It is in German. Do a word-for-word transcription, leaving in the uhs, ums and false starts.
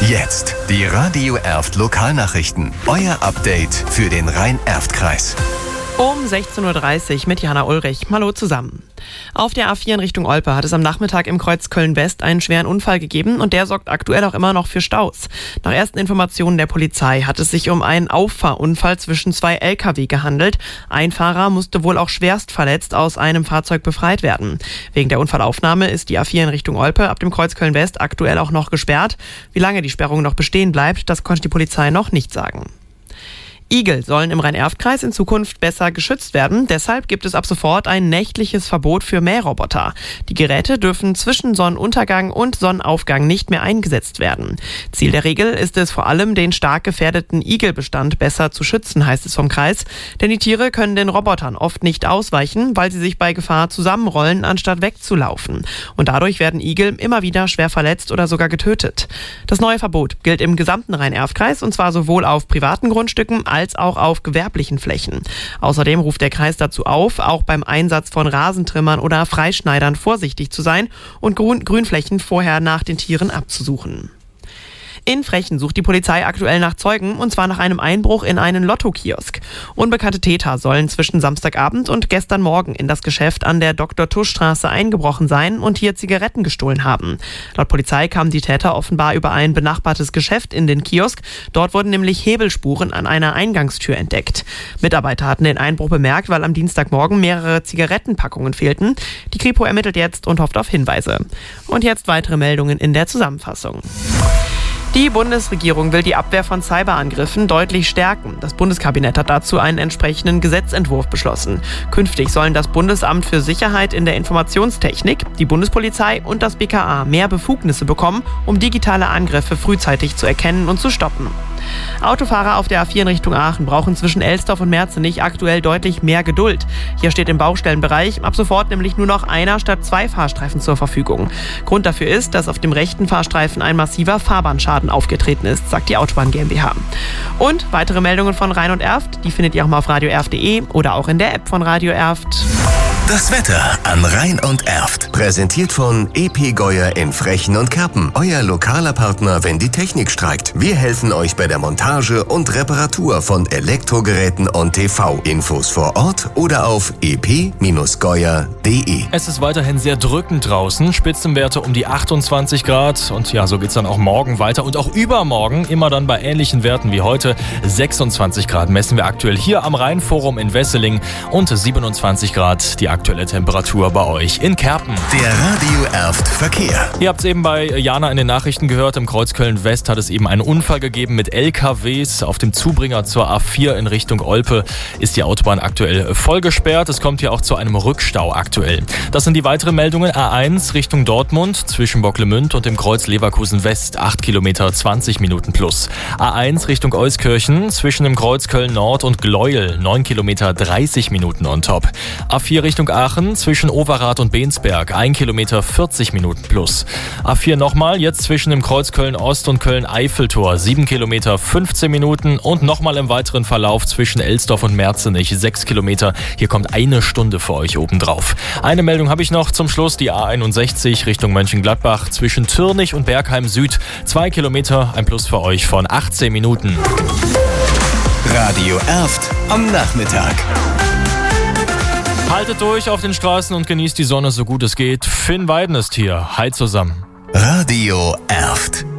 Jetzt die Radio Erft Lokalnachrichten. Euer Update für den Rhein-Erft-Kreis. Um sechzehn Uhr dreißig mit Jana Ulrich. Hallo zusammen. Auf der A vier in Richtung Olpe hat es am Nachmittag im Kreuz Köln-West einen schweren Unfall gegeben und der sorgt aktuell auch immer noch für Staus. Nach ersten Informationen der Polizei hat es sich um einen Auffahrunfall zwischen zwei L K W gehandelt. Ein Fahrer musste wohl auch schwerst verletzt aus einem Fahrzeug befreit werden. Wegen der Unfallaufnahme ist die A vier in Richtung Olpe ab dem Kreuz Köln-West aktuell auch noch gesperrt. Wie lange die Sperrung noch bestehen bleibt, das konnte die Polizei noch nicht sagen. Igel sollen im Rhein-Erft-Kreis in Zukunft besser geschützt werden. Deshalb gibt es ab sofort ein nächtliches Verbot für Mähroboter. Die Geräte dürfen zwischen Sonnenuntergang und Sonnenaufgang nicht mehr eingesetzt werden. Ziel der Regel ist es vor allem, den stark gefährdeten Igelbestand besser zu schützen, heißt es vom Kreis. Denn die Tiere können den Robotern oft nicht ausweichen, weil sie sich bei Gefahr zusammenrollen, anstatt wegzulaufen. Und dadurch werden Igel immer wieder schwer verletzt oder sogar getötet. Das neue Verbot gilt im gesamten Rhein-Erft-Kreis und zwar sowohl auf privaten Grundstücken als auch auf gewerblichen Flächen. Außerdem ruft der Kreis dazu auf, auch beim Einsatz von Rasentrimmern oder Freischneidern vorsichtig zu sein und Grün- Grünflächen vorher nach den Tieren abzusuchen. In Frechen sucht die Polizei aktuell nach Zeugen, und zwar nach einem Einbruch in einen Lotto-Kiosk. Unbekannte Täter sollen zwischen Samstagabend und gestern Morgen in das Geschäft an der Doktor-Tusch-Straße eingebrochen sein und hier Zigaretten gestohlen haben. Laut Polizei kamen die Täter offenbar über ein benachbartes Geschäft in den Kiosk. Dort wurden nämlich Hebelspuren an einer Eingangstür entdeckt. Mitarbeiter hatten den Einbruch bemerkt, weil am Dienstagmorgen mehrere Zigarettenpackungen fehlten. Die Kripo ermittelt jetzt und hofft auf Hinweise. Und jetzt weitere Meldungen in der Zusammenfassung. Die Bundesregierung will die Abwehr von Cyberangriffen deutlich stärken. Das Bundeskabinett hat dazu einen entsprechenden Gesetzentwurf beschlossen. Künftig sollen das Bundesamt für Sicherheit in der Informationstechnik, die Bundespolizei und das B K A mehr Befugnisse bekommen, um digitale Angriffe frühzeitig zu erkennen und zu stoppen. Autofahrer auf der A vier in Richtung Aachen brauchen zwischen Elsdorf und Merzenich aktuell deutlich mehr Geduld. Hier steht im Baustellenbereich ab sofort nämlich nur noch einer statt zwei Fahrstreifen zur Verfügung. Grund dafür ist, dass auf dem rechten Fahrstreifen ein massiver Fahrbahnschaden aufgetreten ist, sagt die Autobahn GmbH. Und weitere Meldungen von Rhein und Erft, die findet ihr auch mal auf radio erft punkt de oder auch in der App von Radio Erft. Das Wetter an Rhein und Erft. Präsentiert von E P Geuer in Frechen und Kerpen. Euer lokaler Partner, wenn die Technik streikt. Wir helfen euch bei der Montage und Reparatur von Elektrogeräten und T V. Infos vor Ort oder auf e p geuer punkt de. Es ist weiterhin sehr drückend draußen. Spitzenwerte um die achtundzwanzig Grad. Und ja, so geht's dann auch morgen weiter. Und auch übermorgen immer dann bei ähnlichen Werten wie heute. sechsundzwanzig Grad messen wir aktuell hier am Rheinforum in Wesseling. Und siebenundzwanzig Grad die aktuelle Temperatur bei euch in Kerpen. Der Radio Erft Verkehr. Ihr habt es eben bei Jana in den Nachrichten gehört. Im Kreuz Köln-West hat es eben einen Unfall gegeben mit L K Ws. Auf dem Zubringer zur A vier in Richtung Olpe ist die Autobahn aktuell voll gesperrt. Es kommt hier auch zu einem Rückstau aktuell. Das sind die weiteren Meldungen. A eins Richtung Dortmund zwischen Bocklemünd und dem Kreuz Leverkusen-West. acht Kilometer, zwanzig Minuten plus. A eins Richtung Euskirchen zwischen dem Kreuz Köln-Nord und Gleuel. neun Kilometer, dreißig Minuten on top. A vier Richtung Aachen zwischen Overath und Bensberg. ein Kilometer, vierzig Minuten plus. A vier nochmal, jetzt zwischen dem Kreuz Köln-Ost und Köln-Eiffeltor. sieben Kilometer, fünfzehn Minuten und nochmal im weiteren Verlauf zwischen Elsdorf und Merzenich. sechs Kilometer. Hier kommt eine Stunde für euch obendrauf. Eine Meldung habe ich noch zum Schluss. Die A einundsechzig Richtung Mönchengladbach zwischen Türnich und Bergheim Süd. zwei Kilometer, ein Plus für euch von achtzehn Minuten. Radio Erft am Nachmittag. Haltet durch auf den Straßen und genießt die Sonne so gut es geht. Finn Weiden ist hier. Hi zusammen. Radio Erft.